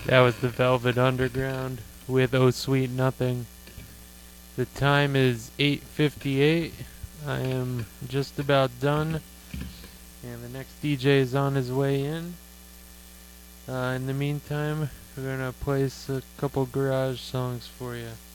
That was the Velvet Underground with Oh Sweet Nothing. The time is 8:58. I am just about done, and the next DJ is on his way in. In the meantime, we're gonna play a couple garage songs for you.